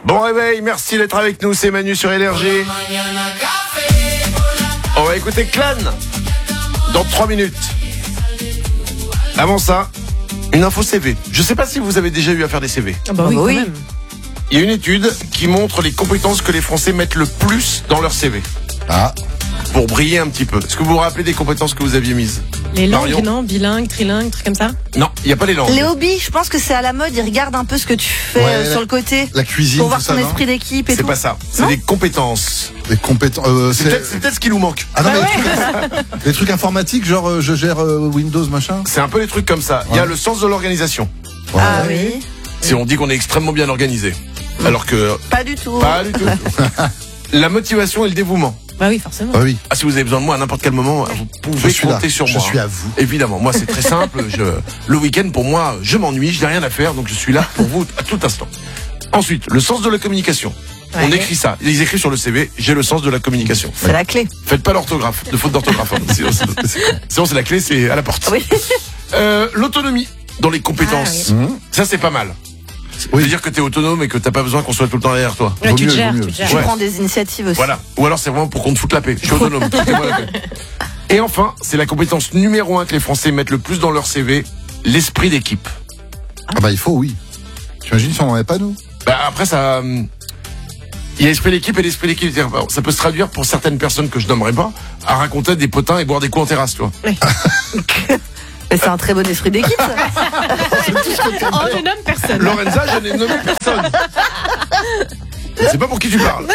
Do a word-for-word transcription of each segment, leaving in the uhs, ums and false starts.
Bon réveil, merci d'être avec nous, c'est Manu sur Énergie. On va écouter Clan dans trois minutes. Avant ça, une info C V. Je sais pas si vous avez déjà eu à faire des C V. Ah bah oui, oui. quand même. Il y a une étude qui montre les compétences que les Français mettent le plus dans leur C V. Ah, Pour briller un petit peu. Est-ce que vous vous rappelez des compétences que vous aviez mises? Les langues, Marion non? Bilingue, trilingue, trucs comme ça? Non, il n'y a pas les langues. Les hobbies, je pense que c'est à la mode. Ils regardent un peu ce que tu fais Ouais, euh, la- sur le côté la cuisine, pour voir tout ton ça, non esprit d'équipe et C'est tout. pas ça. C'est Non des compétences. les compétences. Euh, C'est peut-être c'est peut-être ce qui nous manque. Ah non, mais les, trucs, les trucs informatiques, genre euh, je gère euh, Windows, machin. C'est un peu les trucs comme ça. Il y a Ouais. le sens de l'organisation. Ouais. Ah oui. Si on dit qu'on est extrêmement bien organisé. Alors que Pas du tout. pas du tout. La motivation et le dévouement. Bah oui, forcément. Ah oui, Ah, si vous avez besoin de moi à n'importe quel moment, vous je pouvez suis là. compter sur Je moi. suis à vous. Évidemment, moi c'est très simple. Je, le week-end pour moi, je m'ennuie, je n'ai rien à faire, donc je suis là pour vous à tout instant. Ensuite, le sens de la communication. On Ouais. écrit ça. Ils écrivent sur le C V, j'ai le sens de la communication. C'est la clé. Faites pas l'orthographe, de faute d'orthographe. hein. Sinon, c'est- sinon, c'est la clé, c'est à la porte. Oui. Euh, l'autonomie dans les compétences. Ah, Mmh. Ça, c'est pas mal. Oui. C'est-à-dire que t'es autonome et que t'as pas besoin qu'on soit tout le temps derrière toi. Ouais, Vaut tu te mieux, gères, vaut tu mieux. te gères. Tu Ouais. prends des initiatives aussi. Voilà. Ou alors c'est vraiment pour qu'on te foute la paix. Je suis autonome. Foutez-moi la paix. Et enfin, c'est la compétence numéro un que les Français mettent le plus dans leur C V, l'esprit d'équipe. Ah bah il faut, oui. Tu imagines si on n'en avait pas, nous? Bah après ça, hum, il y a l'esprit d'équipe et l'esprit d'équipe. C'est-à-dire, bah, ça peut se traduire pour certaines personnes que je nommerai pas à raconter des potins et boire des coups en terrasse, tu vois. Mais c'est un très bon esprit d'équipe, ça. Oh, je nomme personne. Lorenza, je n'ai nommé personne. C'est pas pour qui tu parles.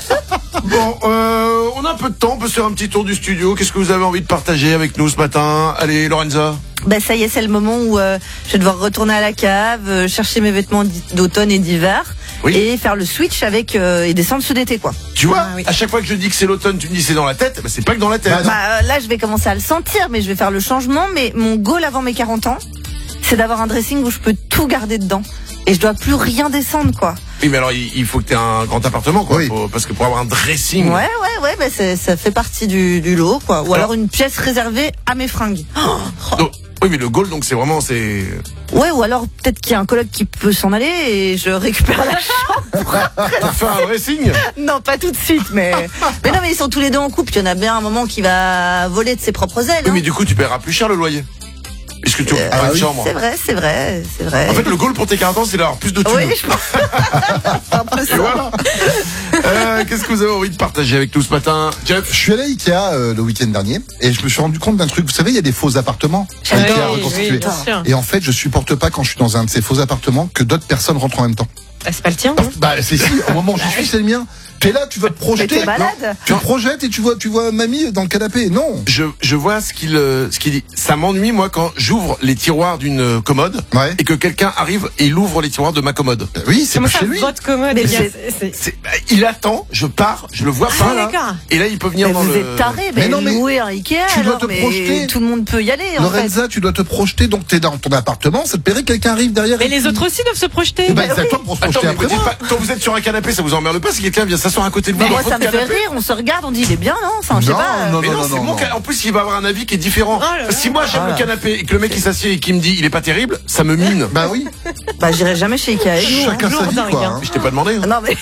Bon, euh, on a un peu de temps, on peut se faire un petit tour du studio. Qu'est-ce que vous avez envie de partager avec nous ce matin? Allez, Lorenza. Bah ça y est, c'est le moment où euh, je vais devoir retourner à la cave, euh, chercher mes vêtements d'i- d'automne et d'hiver, Oui. et faire le switch avec euh, et descendre ceux d'été, quoi. Tu vois, Ah, oui. à chaque fois que je dis que c'est l'automne, tu me dis c'est dans la tête, bah c'est pas que dans la tête. Bah, non. Bah euh, là, je vais commencer à le sentir, mais je vais faire le changement. Mais mon goal avant mes quarante ans, c'est d'avoir un dressing où je peux tout garder dedans. Et je dois plus rien descendre, quoi. Oui, mais alors il, il faut que tu aies un grand appartement, quoi. Oui. Faut- parce que pour avoir un dressing. Ouais, ouais, ouais, bah c'est- ça fait partie du, du lot, quoi. Ou alors une pièce réservée à mes fringues. Donc, oui, mais le goal, donc c'est vraiment, c'est. Ouais, ou alors peut-être qu'il y a un coloc qui peut s'en aller et je récupère la chambre. T'as fait un dressing. Non, pas tout de suite, mais. Mais non, mais ils sont tous les deux en couple. Il y en a bien un moment qui va voler de ses propres ailes. Oui, hein. mais du coup, tu paieras plus cher le loyer. Puisque tu Euh, auras ah une oui, chambre. C'est vrai, c'est vrai, c'est vrai. En fait, le goal pour tes quarante ans, c'est d'avoir plus de thunes. oui, je pense. un peu Et ça. voilà. Euh, Qu'est-ce que vous avez envie de partager avec nous ce matin, Jeff? Je suis allé à Ikea euh, le week-end dernier et je me suis rendu compte d'un truc. Vous savez, il y a des faux appartements à Oui, Ikea oui, reconstitués. bien sûr. Et en fait, je supporte pas quand je suis dans un de ces faux appartements que d'autres personnes rentrent en même temps. Bah, c'est pas le tien, non? Bah c'est si, au moment où j'y suis, c'est le mien. T'es là, tu vas te Mais projeter. t'es malade. Non, tu te projettes et tu vois, tu vois mamie dans le canapé. Non. Je, je vois ce qu'il euh, ce qu'il dit. Ça m'ennuie, moi, quand j'ouvre les tiroirs d'une euh, commode Ouais. et que quelqu'un arrive et il ouvre les tiroirs de ma commode. Euh, Oui, c'est Comment pas ça, chez lui. votre commode? Mais eh bien, c'est- c'est- c'est- C'est- bah, il attend, je pars, je le vois Ah, pas là. d'accord. Et là, il peut venir Mais dans vous le. êtes tarés, Mais mais non, mais louer un Ikea, tu dois alors, te mais projeter. tout le monde peut y aller, en fait. Lorenza, tu dois te projeter, donc t'es dans ton appartement, ça te plairait que quelqu'un arrive derrière. Mais les autres aussi doivent se projeter. Bah, c'est à toi pour se Attends, projeter mais après vous dites moi. pas, quand vous êtes sur un canapé, ça vous emmerde pas si quelqu'un vient s'asseoir à côté de vous Mais dans moi, votre ça me fait canapé? rire, on se regarde, on dit, il est bien, non? Enfin, je sais Non, pas. non, Mais non, non, c'est non, mon non. ca- En plus, il va avoir un avis qui est différent. Oh là là. Si moi j'aime Voilà. le canapé et que le mec il s'assied et qui me dit il est pas terrible, ça me mine. Bah oui, Bah, j'irai jamais chez Ikea avec nous. hein. chacun sa vie, lourdingue, quoi. hein. hein. Je t'ai pas demandé. Hein. Non, mais.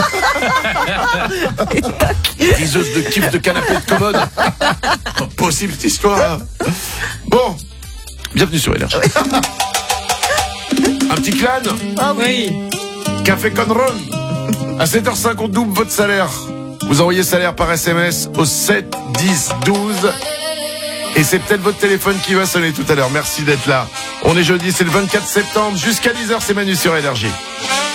Riseuse de kiff de canapé de commode. Pas possible cette histoire. Bon, bienvenue sur Énergie. Un petit clan. Ah oui. Oui. Café Conron. À sept heures cinq, on double votre salaire. Vous envoyez salaire par S M S au sept dix douze. Et c'est peut-être votre téléphone qui va sonner tout à l'heure. Merci d'être là. On est jeudi, c'est le vingt-quatre septembre. Jusqu'à dix heures, c'est Manu sur Énergie.